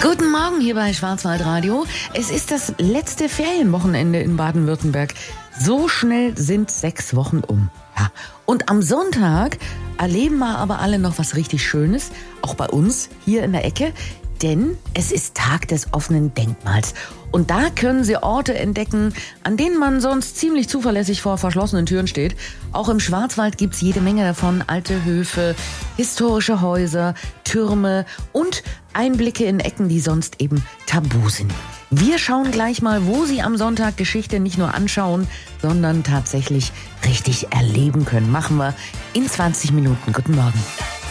Guten Morgen hier bei Schwarzwaldradio. Es ist das letzte Ferienwochenende in Baden-Württemberg. So schnell sind 6 Wochen um. Ja. Und am Sonntag erleben wir aber alle noch was richtig Schönes, auch bei uns hier in der Ecke, denn es ist Tag des offenen Denkmals. Und da können Sie Orte entdecken, an denen man sonst ziemlich zuverlässig vor verschlossenen Türen steht. Auch im Schwarzwald gibt's jede Menge davon. Alte Höfe, historische Häuser, Türme und Einblicke in Ecken, die sonst eben tabu sind. Wir schauen gleich mal, wo Sie am Sonntag Geschichte nicht nur anschauen, sondern tatsächlich richtig erleben können. Machen wir in 20 Minuten. Guten Morgen.